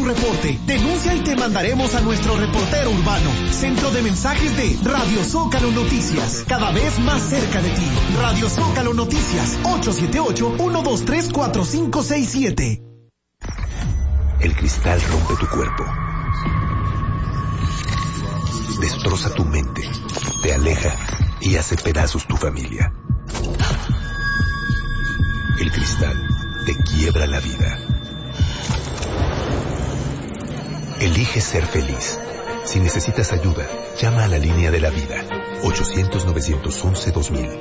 reporte. Denuncia y te mandaremos a nuestro reportero urbano. Centro de mensajes de Radio Zócalo Noticias. Cada vez más cerca de ti. Radio Zócalo Noticias. 878-123-4567. El cristal rompe tu cuerpo. Destroza tu mente. Te aleja y hace pedazos tu familia. El cristal te quiebra la vida. Elige ser feliz. Si necesitas ayuda, llama a la línea de la vida. 800-911-2000.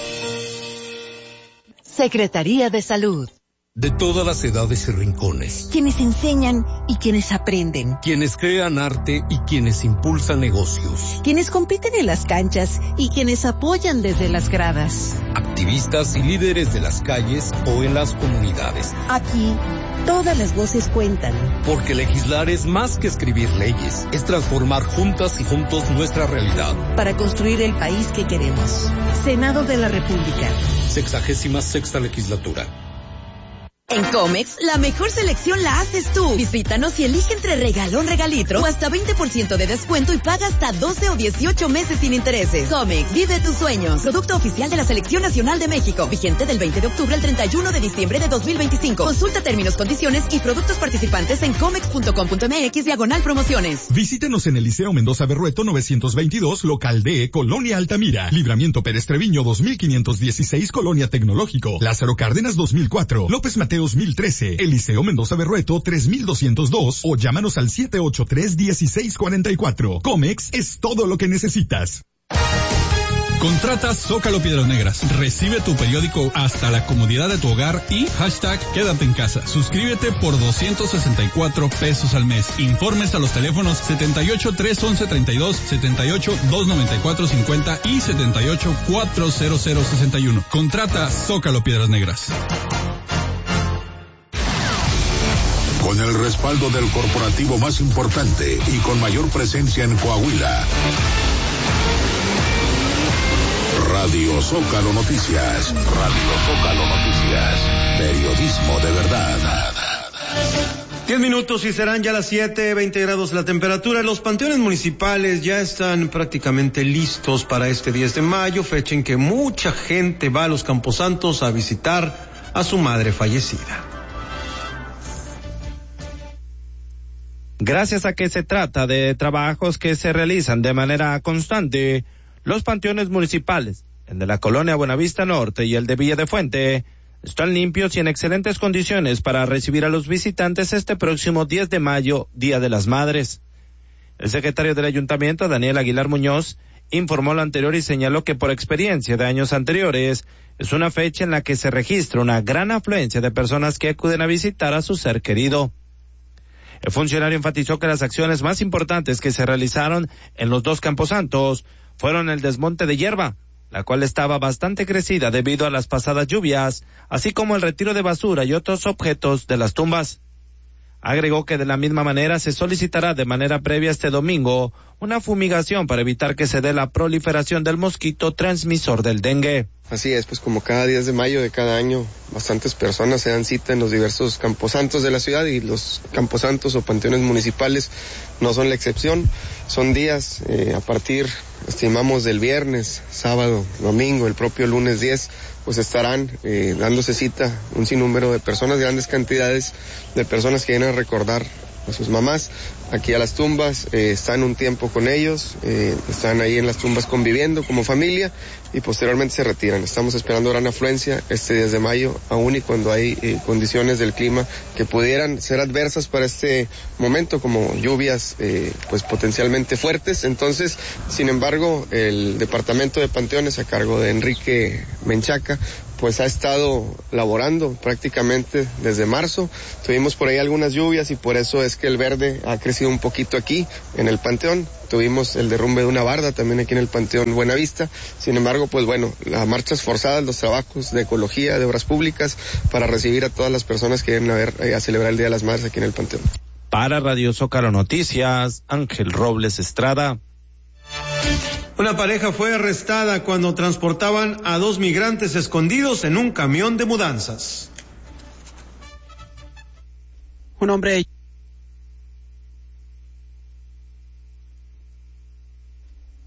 Secretaría de Salud. De todas las edades y rincones. Quienes enseñan y quienes aprenden. Quienes crean arte y quienes impulsan negocios. Quienes compiten en las canchas y quienes apoyan desde las gradas. Activistas y líderes de las calles o en las comunidades. Aquí, todas las voces cuentan. Porque legislar es más que escribir leyes. Es transformar juntas y juntos nuestra realidad. Para construir el país que queremos. Senado de la República. 66ª legislatura. En Comex, la mejor selección la haces tú. Visítanos y elige entre regalón, regalitro o hasta 20% de descuento y paga hasta 12 o 18 meses sin intereses. Comex, vive tus sueños. Producto oficial de la Selección Nacional de México. Vigente del 20 de octubre al 31 de diciembre de 2025. Consulta términos, condiciones y productos participantes en comex.com.mx/promociones. Visítenos en el Liceo Mendoza Berrueto 922, local D, Colonia Altamira. Libramiento Pérez Treviño 2516, Colonia Tecnológico. Lázaro Cárdenas 2004. López Mateos 1013, Eliseo Mendoza Berrueto 3202 o llámanos al 783-1644. Comex es todo lo que necesitas. Contrata Zócalo Piedras Negras. Recibe tu periódico hasta la comodidad de tu hogar y hashtag quédate en casa. Suscríbete por 264 pesos al mes. Informes a los teléfonos 78-311-32, 78-294-50 y 78-400-61. Contrata Zócalo Piedras Negras. Con el respaldo del corporativo más importante y con mayor presencia en Coahuila. Radio Zócalo Noticias. Radio Zócalo Noticias. Periodismo de verdad. 10 minutos y serán ya las 7:20 grados la temperatura. Los panteones municipales ya están prácticamente listos para este 10 de mayo, fecha en que mucha gente va a los Camposantos a visitar a su madre fallecida. Gracias a que se trata de trabajos que se realizan de manera constante, los panteones municipales, el de la colonia Buenavista Norte y el de Villa de Fuente, están limpios y en excelentes condiciones para recibir a los visitantes este próximo 10 de mayo, Día de las Madres. El secretario del Ayuntamiento, Daniel Aguilar Muñoz, informó lo anterior y señaló que por experiencia de años anteriores, es una fecha en la que se registra una gran afluencia de personas que acuden a visitar a su ser querido. El funcionario enfatizó que las acciones más importantes que se realizaron en los dos camposantos fueron el desmonte de hierba, la cual estaba bastante crecida debido a las pasadas lluvias, así como el retiro de basura y otros objetos de las tumbas. Agregó que de la misma manera se solicitará de manera previa este domingo una fumigación para evitar que se dé la proliferación del mosquito transmisor del dengue. Así es, pues como cada 10 de mayo de cada año, bastantes personas se dan cita en los diversos camposantos de la ciudad y los camposantos o panteones municipales no son la excepción. Son días, a partir, estimamos, del viernes, sábado, domingo, el propio lunes 10, pues estarán dándose cita un sinnúmero de personas, grandes cantidades de personas que vienen a recordar a sus mamás aquí a las tumbas, están un tiempo con ellos, están ahí en las tumbas conviviendo como familia y posteriormente se retiran. Estamos esperando gran afluencia este 10 de mayo, aún y cuando hay condiciones del clima que pudieran ser adversas para este momento, como lluvias pues potencialmente fuertes. Entonces, sin embargo, el Departamento de Panteones a cargo de Enrique Menchaca pues ha estado laborando prácticamente desde marzo. Tuvimos por ahí algunas lluvias y por eso es que el verde ha crecido un poquito aquí en el panteón. Tuvimos el derrumbe de una barda también aquí en el Panteón Buenavista. Sin embargo, pues bueno, las marchas forzadas, los trabajos de ecología, de obras públicas, para recibir a todas las personas que vienen a celebrar el Día de las Madres aquí en el Panteón. Para Radio Zócalo Noticias, Ángel Robles Estrada. Una pareja fue arrestada cuando transportaban a 2 migrantes escondidos en un camión de mudanzas. Un hombre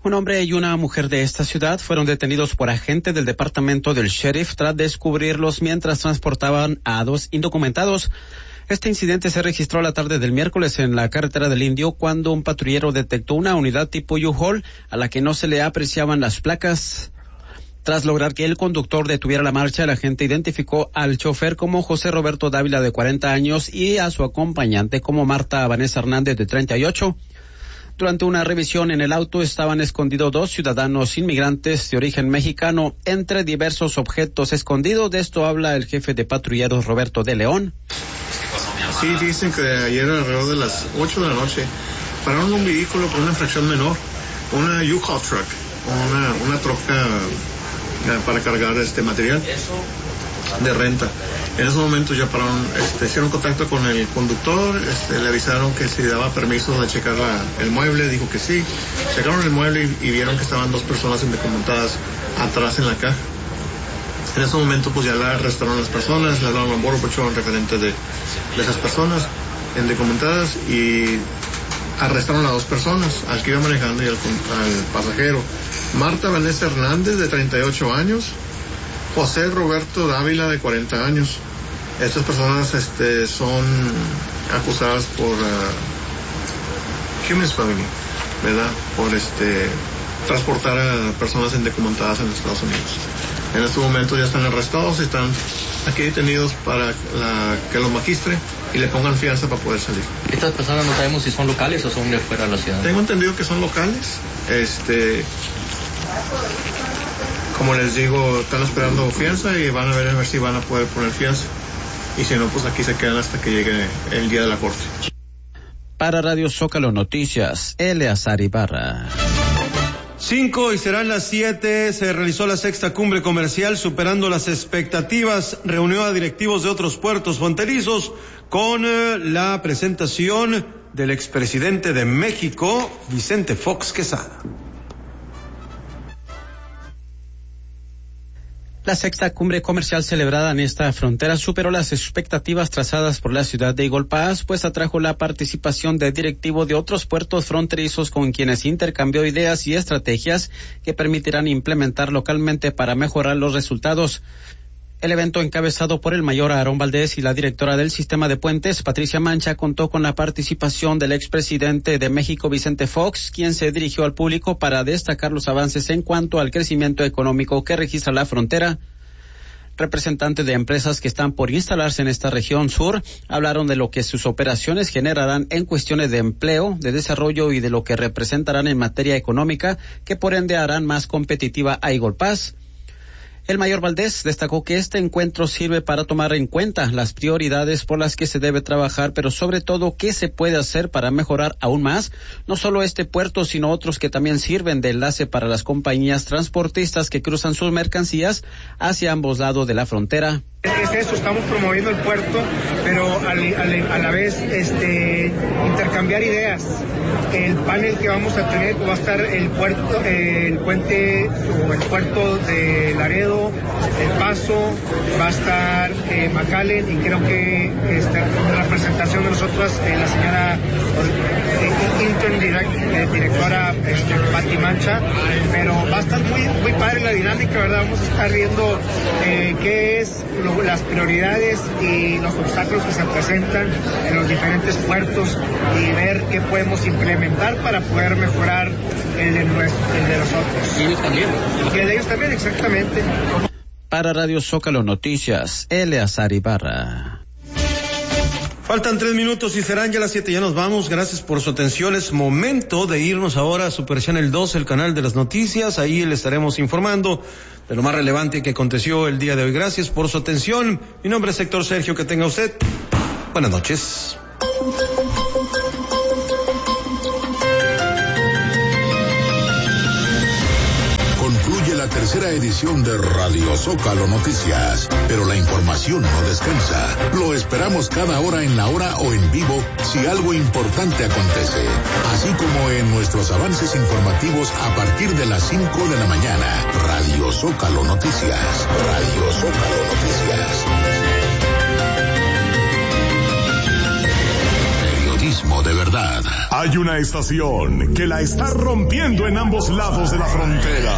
Un hombre y una mujer de esta ciudad fueron detenidos por agentes del departamento del sheriff tras descubrirlos mientras transportaban a 2 indocumentados. Este incidente se registró la tarde del miércoles en la carretera del Indio cuando un patrullero detectó una unidad tipo U-Haul a la que no se le apreciaban las placas. Tras lograr que el conductor detuviera la marcha, el agente identificó al chofer como José Roberto Dávila, de 40 años, y a su acompañante como Marta Vanessa Hernández, de 38. Durante una revisión en el auto estaban escondidos 2 ciudadanos inmigrantes de origen mexicano entre diversos objetos escondidos. De esto habla el jefe de patrulleros, Roberto de León. Sí, dicen que ayer alrededor de las 8 de la noche pararon un vehículo con una infracción menor, una U-Haul truck, una troca para cargar material de renta. En esos momentos ya pararon, hicieron contacto con el conductor, le avisaron que si daba permiso de checar el mueble, dijo que sí. Checaron el mueble y vieron que estaban 2 personas indocumentadas atrás en la caja. En ese momento pues ya la arrestaron las personas, le hablaron al Border Patrol referente de esas personas indocumentadas y arrestaron a 2 personas, al que iba manejando y al pasajero. Marta Vanessa Hernández, de 38 años, José Roberto Dávila, de 40 años. Estas personas son acusadas por human smuggling, ¿verdad? Por transportar a personas indocumentadas en Estados Unidos. En este momento ya están arrestados y están aquí detenidos para que los magistre y le pongan fianza para poder salir. ¿Estas personas no sabemos si son locales o son de fuera de la ciudad? Tengo entendido que son locales. Como les digo, están esperando fianza y van a ver si van a poder poner fianza. Y si no, pues aquí se quedan hasta que llegue el día de la corte. Para Radio Zócalo Noticias, Eleazar Ibarra. 5 y serán las 7. Se realizó la 6ª cumbre comercial superando las expectativas. Reunió a directivos de otros puertos fronterizos con la presentación del expresidente de México, Vicente Fox Quesada. La 6ª cumbre comercial celebrada en esta frontera superó las expectativas trazadas por la ciudad de Eagle Pass, pues atrajo la participación de directivos de otros puertos fronterizos con quienes intercambió ideas y estrategias que permitirán implementar localmente para mejorar los resultados. El evento, encabezado por el mayor Aarón Valdés y la directora del sistema de puentes, Patricia Mancha, contó con la participación del expresidente de México, Vicente Fox, quien se dirigió al público para destacar los avances en cuanto al crecimiento económico que registra la frontera. Representantes de empresas que están por instalarse en esta región sur hablaron de lo que sus operaciones generarán en cuestiones de empleo, de desarrollo y de lo que representarán en materia económica, que por ende harán más competitiva a Eagle Pass. El mayor Valdés destacó que este encuentro sirve para tomar en cuenta las prioridades por las que se debe trabajar, pero sobre todo qué se puede hacer para mejorar aún más, no solo este puerto, sino otros que también sirven de enlace para las compañías transportistas que cruzan sus mercancías hacia ambos lados de la frontera. Es eso, estamos promoviendo el puerto, pero a la vez intercambiar ideas. El panel que vamos a tener va a estar el puente o el puerto de Laredo, El Paso, va a estar McAllen, y creo que la representación de nosotros, la señora directora Pati Mancha, pero va a estar muy padre la dinámica, ¿verdad? Vamos a estar viendo qué es las prioridades y los obstáculos que se presentan en los diferentes puertos y ver qué podemos implementar para poder mejorar el de nosotros. Y ellos también. Y el de ellos también, exactamente. Para Radio Zócalo Noticias, Eleazar Ibarra. Faltan 3 minutos y serán ya las 7. Ya nos vamos. Gracias por su atención. Es momento de irnos ahora a Super Channel 2, el canal de las noticias. Ahí le estaremos informando de lo más relevante que aconteció el día de hoy. Gracias por su atención. Mi nombre es Héctor Sergio. Que tenga usted buenas noches. Concluye la tercera edición de Radio Zócalo Noticias, pero la información no descansa. Lo esperamos cada hora en la hora o en vivo si algo importante acontece, así como en nuestros avances informativos a partir de las 5 de la mañana. Radio Zócalo Noticias. Radio Zócalo Noticias. Periodismo de verdad. Hay una estación que la está rompiendo en ambos lados de la frontera.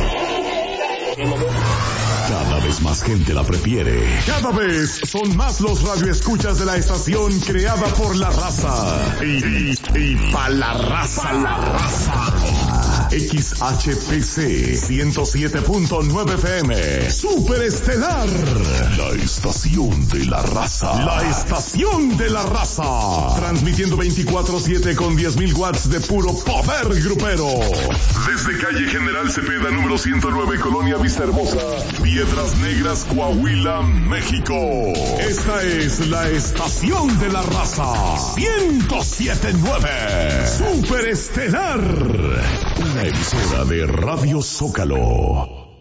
Cada vez más gente la prefiere. Cada vez son más los radioescuchas de la estación creada por la raza. Y pa' la raza. XHPC 107.9 FM. Superestelar. La estación de la raza. La estación de la raza. Transmitiendo 24/7 con 10.000 watts de puro poder grupero. Desde calle General Cepeda, número 109, Colonia Vista Hermosa, Piedras Negras, Coahuila, México. Esta es la estación de la raza. 107.9. Superestelar. Una emisora de Radio Zócalo.